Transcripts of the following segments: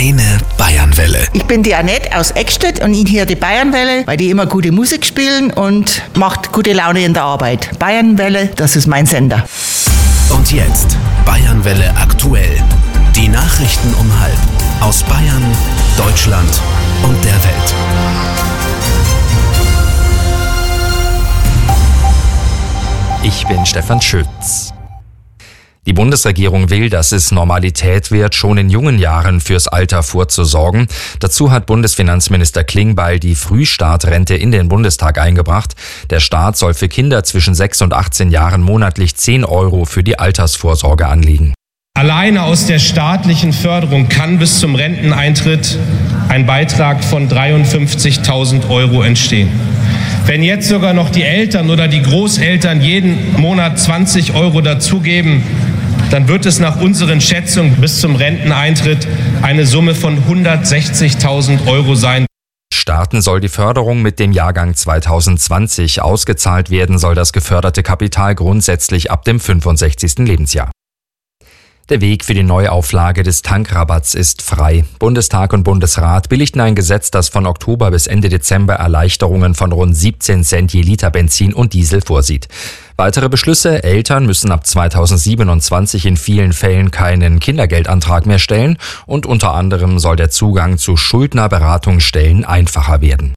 Deine Bayernwelle. Ich bin die Annette aus Eckstedt und ich höre die Bayernwelle, weil die immer gute Musik spielen und macht gute Laune in der Arbeit. Bayernwelle, das ist mein Sender. Und jetzt Bayernwelle aktuell. Die Nachrichten um 12:30 aus Bayern, Deutschland und der Welt. Ich bin Stefan Schütz. Die Bundesregierung will, dass es Normalität wird, schon in jungen Jahren fürs Alter vorzusorgen. Dazu hat Bundesfinanzminister Klingbeil die Frühstartrente in den Bundestag eingebracht. Der Staat soll für Kinder zwischen 6 und 18 Jahren monatlich 10 € für die Altersvorsorge anlegen. Alleine aus der staatlichen Förderung kann bis zum Renteneintritt ein Beitrag von 53.000 € entstehen. Wenn jetzt sogar noch die Eltern oder die Großeltern jeden Monat 20 € dazugeben, dann wird es nach unseren Schätzungen bis zum Renteneintritt eine Summe von 160.000 € sein. Starten soll die Förderung mit dem Jahrgang 2020. Ausgezahlt werden soll das geförderte Kapital grundsätzlich ab dem 65. Lebensjahr. Der Weg für die Neuauflage des Tankrabatts ist frei. Bundestag und Bundesrat billigten ein Gesetz, das von Oktober bis Ende Dezember Erleichterungen von rund 17 Cent je Liter Benzin und Diesel vorsieht. Weitere Beschlüsse: Eltern müssen ab 2027 in vielen Fällen keinen Kindergeldantrag mehr stellen und unter anderem soll der Zugang zu Schuldnerberatungsstellen einfacher werden.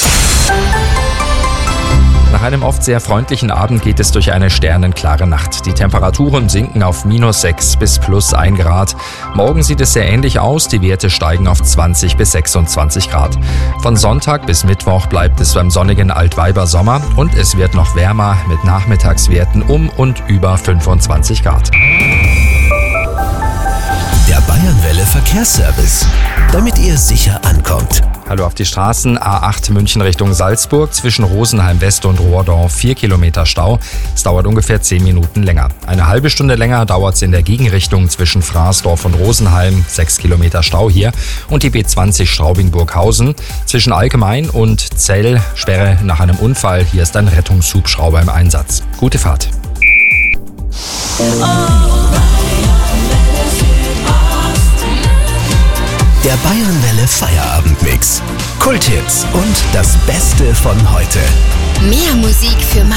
Nach einem oft sehr freundlichen Abend geht es durch eine sternenklare Nacht. Die Temperaturen sinken auf -6 bis +1 Grad. Morgen sieht es sehr ähnlich aus. Die Werte steigen auf 20 bis 26 Grad. Von Sonntag bis Mittwoch bleibt es beim sonnigen Altweibersommer und es wird noch wärmer mit Nachmittagswerten um und über 25 Grad. Der Bayernwelle Verkehrsservice, damit ihr sicher ankommt. Hallo auf die Straßen. A8 München Richtung Salzburg, zwischen Rosenheim West und Rohrdorf 4 Kilometer Stau. Es dauert ungefähr 10 Minuten länger. Eine halbe Stunde länger dauert es in der Gegenrichtung zwischen Fraßdorf und Rosenheim, 6 Kilometer Stau hier. Und die B20 Straubing-Burghausen, zwischen Allgemein und Zell, Sperre nach einem Unfall. Hier ist ein Rettungshubschrauber im Einsatz. Gute Fahrt. Der Bayernwelle Feierabendmix. Kulthits und das Beste von heute. Mehr Musik für